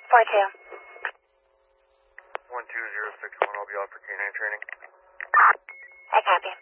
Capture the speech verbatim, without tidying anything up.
four two. one two zero six one, I'll be out for canine training. I copy.